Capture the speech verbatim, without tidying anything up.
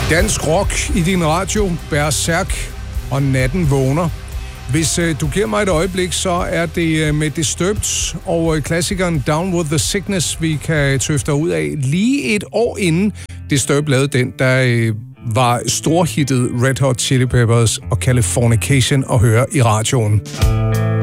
Dansk rock i din radio, Berserk og Natten vågner. Hvis øh, du giver mig et øjeblik, så er det øh, med Disturbed og øh, klassikeren Down With The Sickness, vi kan tøfte ud af. Lige et år inden Disturbed lavede den, der øh, var storhittet Red Hot Chili Peppers og Californication at høre i radioen.